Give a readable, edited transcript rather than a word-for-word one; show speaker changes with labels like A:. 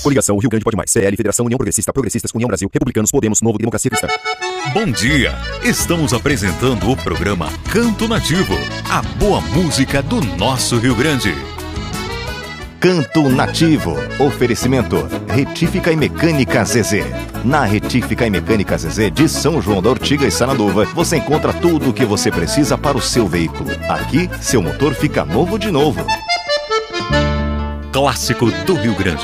A: Coligação Rio Grande Pode Mais. CL, Federação União Progressista, Progressistas, União Brasil, Republicanos, Podemos, Novo, Democracia Cristã.
B: Bom dia! Estamos apresentando o programa Canto Nativo, a boa música do nosso Rio Grande.
C: Canto Nativo. Oferecimento Retífica e Mecânica Zezé. Na Retífica e Mecânica Zezé de São João da Ortiga e Sanaduva, você encontra tudo o que você precisa para o seu veículo. Aqui, seu motor fica novo de novo.
B: Clássico do Rio Grande.